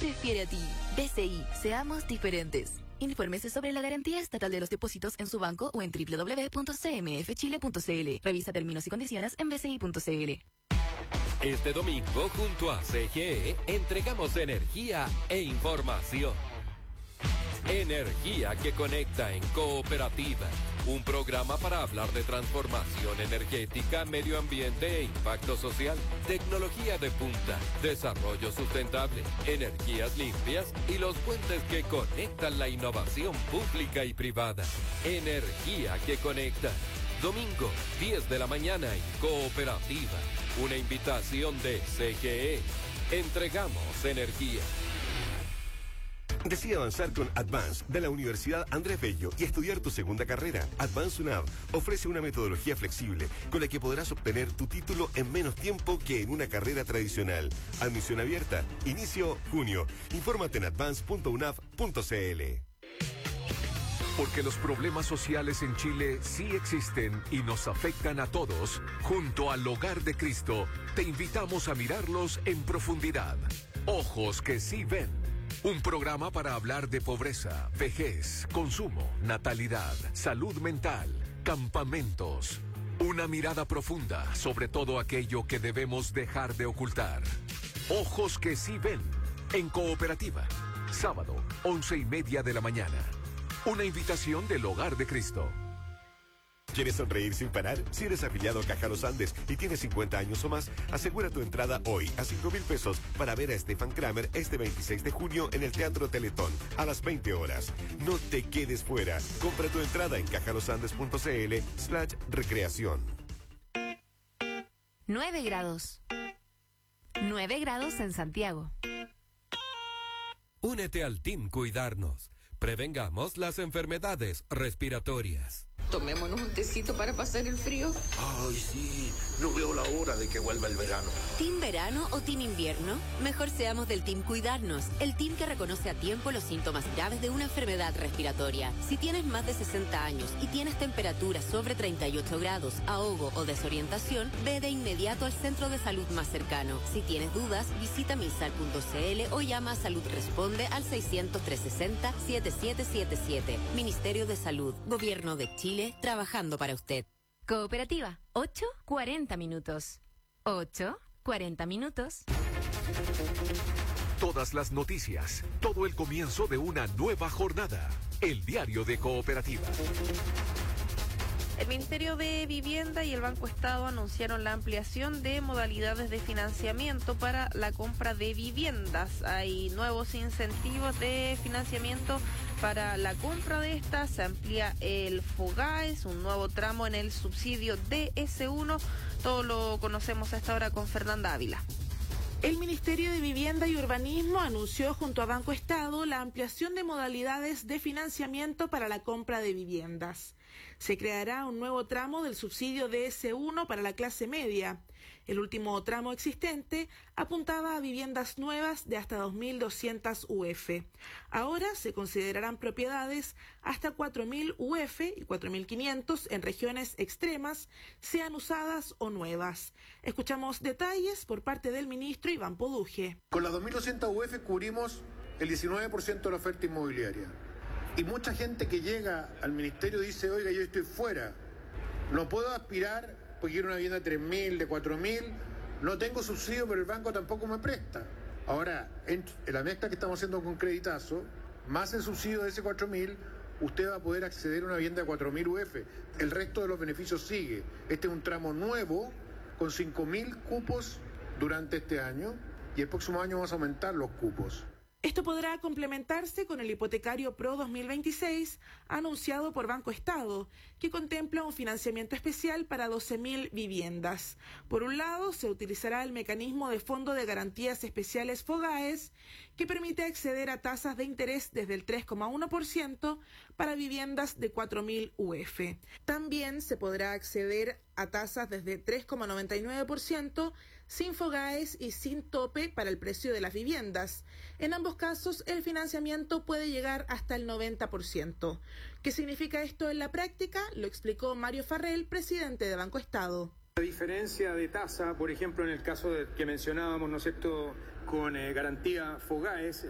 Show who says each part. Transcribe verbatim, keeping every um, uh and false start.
Speaker 1: prefiere a ti. B C I, seamos diferentes. Infórmese sobre la garantía estatal de los depósitos en su banco o en doble u doble u doble u punto c m f chile punto c l. Revisa términos y condiciones en b c i punto c l.
Speaker 2: Este domingo, junto a C G E, entregamos energía e información. Energía que conecta en Cooperativa. Un programa para hablar de transformación energética, medio ambiente e impacto social, tecnología de punta, desarrollo sustentable, energías limpias y los puentes que conectan la innovación pública y privada. Energía que conecta. Domingo, diez de la mañana en Cooperativa. Una invitación de C G E. Entregamos energía.
Speaker 3: Decide avanzar con Advance de la Universidad Andrés Bello y estudiar tu segunda carrera. Advance UNAV ofrece una metodología flexible con la que podrás obtener tu título en menos tiempo que en una carrera tradicional. Admisión abierta. Inicio junio. Infórmate en advance punto u n a v punto c l.
Speaker 4: Porque los problemas sociales en Chile sí existen y nos afectan a todos, junto al Hogar de Cristo, te invitamos a mirarlos en profundidad. Ojos que sí ven. Un programa para hablar de pobreza, vejez, consumo, natalidad, salud mental, campamentos. Una mirada profunda sobre todo aquello que debemos dejar de ocultar. Ojos que sí ven. En Cooperativa. Sábado, once y media de la mañana. Una invitación del Hogar de Cristo.
Speaker 3: ¿Quieres sonreír sin parar? Si eres afiliado a Caja Los Andes y tienes cincuenta años o más, asegura tu entrada hoy a cinco mil pesos para ver a Stefan Kramer este veintiséis de junio en el Teatro Teletón a las veinte horas. No te quedes fuera. Compra tu entrada en cajalosandes punto c l slash recreación.
Speaker 5: nueve grados. nueve grados en Santiago.
Speaker 2: Únete al Team Cuidarnos. Prevengamos las enfermedades respiratorias.
Speaker 6: Tomémonos un tecito para pasar el frío.
Speaker 7: Ay, sí, no veo la hora de que vuelva el verano.
Speaker 8: ¿Team verano o team invierno? Mejor seamos del Team Cuidarnos, el team que reconoce a tiempo los síntomas graves de una enfermedad respiratoria. Si tienes más de sesenta años y tienes temperatura sobre treinta y ocho grados, ahogo o desorientación, ve de inmediato al centro de salud más cercano. Si tienes dudas, visita milsal punto c l o llama a Salud Responde al seiscientos, trescientos sesenta, setenta y siete setenta y siete. Ministerio de Salud, Gobierno de Chile, trabajando para usted.
Speaker 5: Cooperativa, ocho cuarenta minutos. ocho cuarenta minutos.
Speaker 4: Todas las noticias, todo el comienzo de una nueva jornada. El diario de Cooperativa.
Speaker 9: El Ministerio de Vivienda y el Banco Estado anunciaron la ampliación de modalidades de financiamiento para la compra de viviendas. Hay nuevos incentivos de financiamiento para la compra de estas. Se amplía el FOGAES, un nuevo tramo en el subsidio D S uno. Todo lo conocemos a esta hora con Fernanda Ávila.
Speaker 10: El Ministerio de Vivienda y Urbanismo anunció junto a Banco Estado la ampliación de modalidades de financiamiento para la compra de viviendas. Se creará un nuevo tramo del subsidio D S uno para la clase media. El último tramo existente apuntaba a viviendas nuevas de hasta dos mil doscientas U F. Ahora se considerarán propiedades hasta cuatro mil U F y cuatro mil quinientos en regiones extremas, sean usadas o nuevas. Escuchamos detalles por parte del ministro Iván Poduje.
Speaker 11: Con las dos mil doscientas U F cubrimos el diecinueve por ciento de la oferta inmobiliaria. Y mucha gente que llega al ministerio dice, oiga, yo estoy fuera, no puedo aspirar porque quiero una vivienda de tres mil, de cuatro mil, no tengo subsidio, pero el banco tampoco me presta. Ahora, en, en la mezcla que estamos haciendo con Creditazo, más el subsidio de ese cuatro mil, usted va a poder acceder a una vivienda de cuatro mil U F. El resto de los beneficios sigue. Este es un tramo nuevo con cinco mil cupos durante este año y el próximo año vamos a aumentar los cupos.
Speaker 10: Esto podrá complementarse con el hipotecario Pro dos mil veintiséis anunciado por Banco Estado, que contempla un financiamiento especial para doce mil viviendas. Por un lado, se utilizará el mecanismo de Fondo de Garantías Especiales FOGAES, que permite acceder a tasas de interés desde el tres coma uno por ciento para viviendas de cuatro mil U F. También se podrá acceder a tasas desde tres coma noventa y nueve por ciento sin FOGAES y sin tope para el precio de las viviendas. En ambos casos, el financiamiento puede llegar hasta el noventa por ciento. ¿Qué significa esto en la práctica? Lo explicó Mario Farrell, presidente de Banco Estado.
Speaker 12: La diferencia de tasa, por ejemplo, en el caso de, que mencionábamos, ¿no es cierto?, con eh, garantía FOGAES,